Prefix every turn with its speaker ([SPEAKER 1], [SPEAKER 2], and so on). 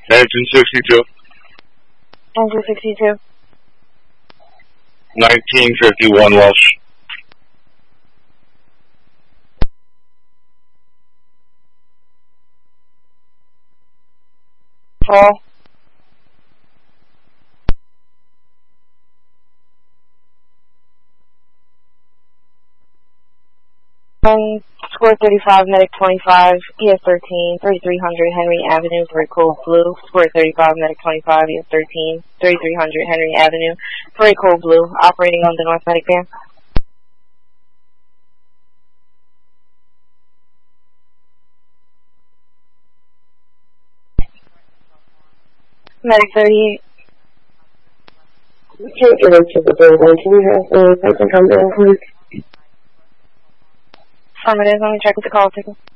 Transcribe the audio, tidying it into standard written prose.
[SPEAKER 1] Engine 62.
[SPEAKER 2] Engine 62.
[SPEAKER 1] 1951 Welsh.
[SPEAKER 2] Full. Square 35, Medic 25, ES 13, 3300 Henry Avenue, Parade Code Blue. Square 35, Medic 25, ES 13, 3300 Henry Avenue, Parade Code Blue, operating on the North Medic van. Medic 38.
[SPEAKER 3] Can't get into the building. Can you have the person come down, please?
[SPEAKER 2] Affirmative, let me check with the call ticket.